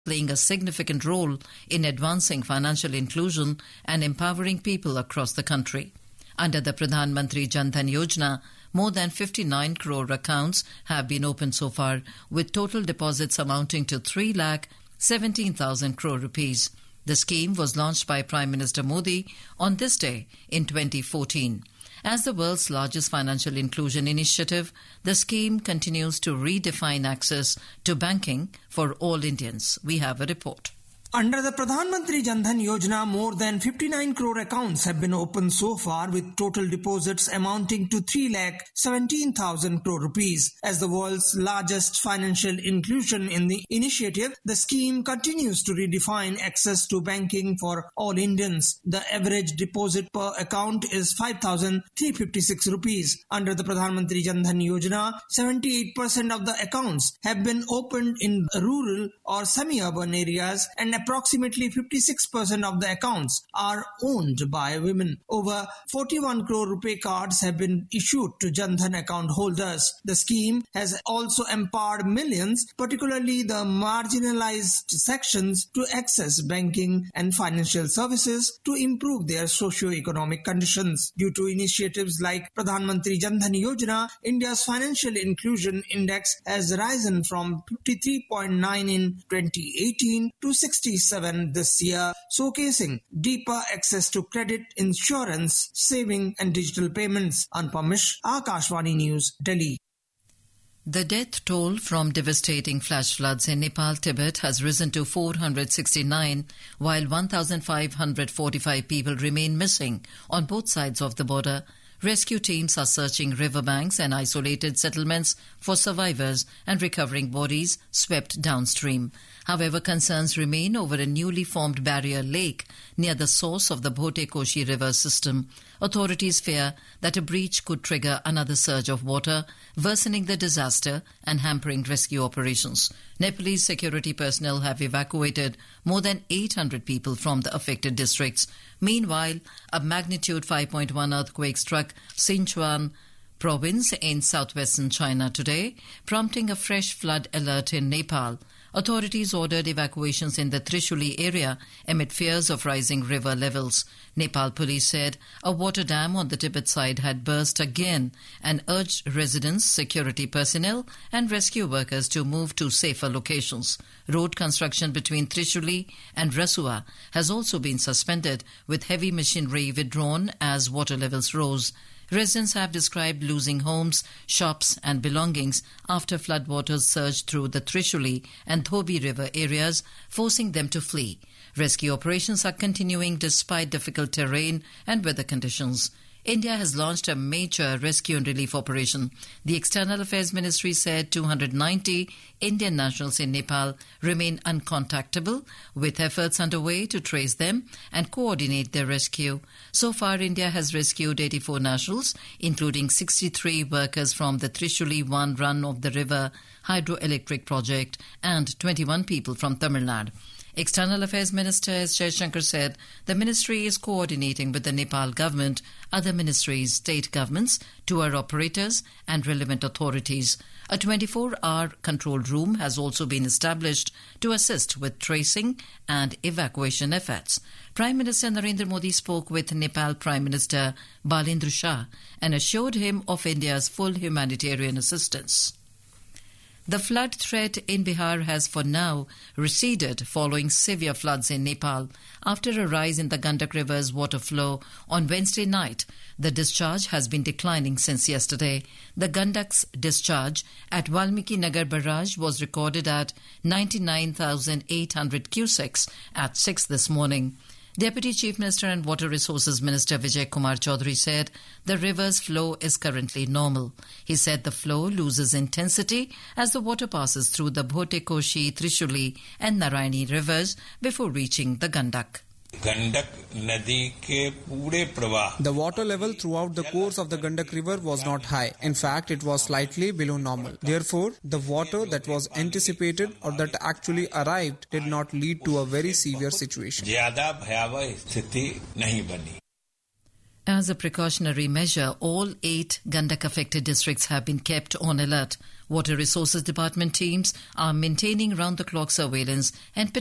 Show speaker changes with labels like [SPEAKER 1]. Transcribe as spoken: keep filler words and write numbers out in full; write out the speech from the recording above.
[SPEAKER 1] playing a significant role in advancing financial inclusion and empowering people across the country. Under the Pradhan Mantri Jan Dhan Yojana, more than fifty-nine crore accounts have been opened so far, with total deposits amounting to three lakh seventeen thousand crore rupees. The scheme was launched by Prime Minister Modi on this day in twenty fourteen. As the world's largest financial inclusion initiative, the scheme continues to redefine access to banking for all Indians. We have a report.
[SPEAKER 2] Under the Pradhan Mantri Jan Dhan Yojana, more than fifty-nine crore accounts have been opened so far, with total deposits amounting to three lakh seventeen thousand crore rupees. As the world's largest financial inclusion in the initiative, the scheme continues to redefine access to banking for all Indians. The average deposit per account is five thousand three hundred fifty-six rupees. Under the Pradhan Mantri Jan Dhan Yojana, seventy-eight percent of the accounts have been opened in rural or semi-urban areas, and approximately fifty-six percent of the accounts are owned by women. Over forty-one crore rupee cards have been issued to Jan Dhan account holders. The scheme has also empowered millions, particularly the marginalized sections, to access banking and financial services to improve their socio-economic conditions. Due to initiatives like Pradhan Mantri Jan Dhan Yojana, India's financial inclusion index has risen from fifty-three point nine in twenty eighteen to sixty seven this year, showcasing deeper access to credit, insurance, saving and digital payments. Anupam Mishra, Akashvani News, Delhi.
[SPEAKER 1] The death toll from devastating flash floods in Nepal, Tibet has risen to four hundred sixty-nine, while one thousand five hundred forty-five people remain missing on both sides of the border. Rescue teams are searching riverbanks and isolated settlements for survivors and recovering bodies swept downstream. However, concerns remain over a newly formed barrier lake near the source of the Bhote Koshi river system. Authorities fear that a breach could trigger another surge of water, worsening the disaster and hampering rescue operations. Nepalese security personnel have evacuated more than eight hundred people from the affected districts. Meanwhile, a magnitude five point one earthquake struck Sichuan province in southwestern China today, prompting a fresh flood alert in Nepal. Authorities ordered evacuations in the Trishuli area amid fears of rising river levels. Nepal police said a water dam on the Tibet side had burst again and urged residents, security personnel and rescue workers to move to safer locations. Road construction between Trishuli and Rasua has also been suspended, with heavy machinery withdrawn as water levels rose. Residents have described losing homes, shops and belongings after floodwaters surged through the Trishuli and Thobi river areas, forcing them to flee. Rescue operations are continuing despite difficult terrain and weather conditions. India has launched a major rescue and relief operation. The External Affairs Ministry said two hundred ninety Indian nationals in Nepal remain uncontactable, with efforts underway to trace them and coordinate their rescue. So far, India has rescued eighty-four nationals, including sixty-three workers from the Trishuli one run of the river hydroelectric project and twenty-one people from Tamil Nadu. External Affairs Minister S. Jaishankar said the ministry is coordinating with the Nepal government, other ministries, state governments, tour operators and relevant authorities. A twenty-four hour control room has also been established to assist with tracing and evacuation efforts. Prime Minister Narendra Modi spoke with Nepal Prime Minister Balendra Shah and assured him of India's full humanitarian assistance. The flood threat in Bihar has for now receded following severe floods in Nepal. After a rise in the Gandak River's water flow on Wednesday night, the discharge has been declining since yesterday. The Gandak's discharge at Valmiki Nagar Barrage was recorded at ninety-nine thousand eight hundred cusecs at six this morning. Deputy Chief Minister and Water Resources Minister Vijay Kumar Chaudhary said the river's flow is currently normal. He said the flow loses intensity as the water passes through the Bhote Koshi, Trishuli and Narayani rivers before reaching the Gandak.
[SPEAKER 3] The
[SPEAKER 4] water level throughout the course of the Gandak River was not high. In fact, it was slightly below normal. Therefore, the water that was anticipated or that actually arrived did not lead to a very severe situation.
[SPEAKER 1] As a precautionary measure, all eight Gandak-affected districts have been kept on alert. Water Resources Department teams are maintaining round-the-clock surveillance and